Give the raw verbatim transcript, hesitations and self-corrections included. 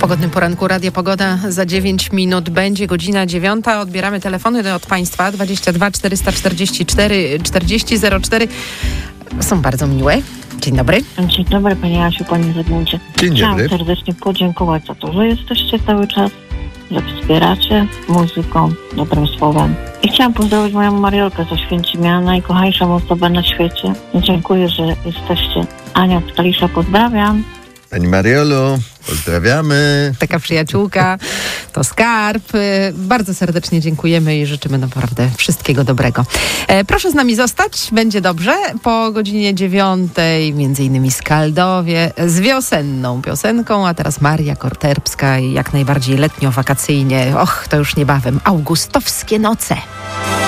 Pogodnym poranku Radia Pogoda za dziewięć minut będzie godzina dziewiąta. Odbieramy telefony od Państwa dwadzieścia dwa czterysta czterdzieści cztery czterdzieści zero cztery. Są bardzo miłe. Dzień dobry. Dzień dobry Pani Asiu, Panie Zygmuncie. Dzień Chciałam dobry. serdecznie podziękować za to, że jesteście cały czas, że wspieracie muzyką, dobrym słowem. I chciałam pozdrowić moją Mariolkę z Oświęcimia, najkochańszą osobę na świecie. Dziękuję, że jesteście. Ania z Kalisza, pozdrawiam. Pani Mariolu, pozdrawiamy. Taka przyjaciółka, to skarb. Bardzo serdecznie dziękujemy i życzymy naprawdę wszystkiego dobrego. E, proszę z nami zostać, będzie dobrze. Po godzinie dziewiątej między innymi Skaldowie z wiosenną piosenką, a teraz Maria Korterbska i jak najbardziej letnio-wakacyjnie. Och, to już niebawem. Augustowskie noce.